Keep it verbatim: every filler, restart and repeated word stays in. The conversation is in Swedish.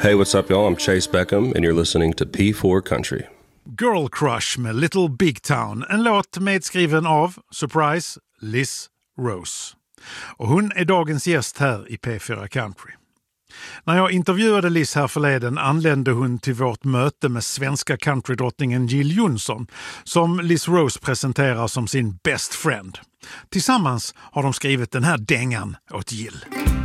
Hey, what's up y'all? I'm Chase Beckham and you're listening to P four Country. Girl Crush med Little Big Town, en låt medskriven av, surprise, Liz Rose. Och hon är dagens gäst här i P fyra Country. När jag intervjuade Liz här förleden anlände hon till vårt möte med svenska countrydrottningen Jill Johnson, som Liz Rose presenterar som sin best friend. Tillsammans har de skrivit den här dängan åt Jill.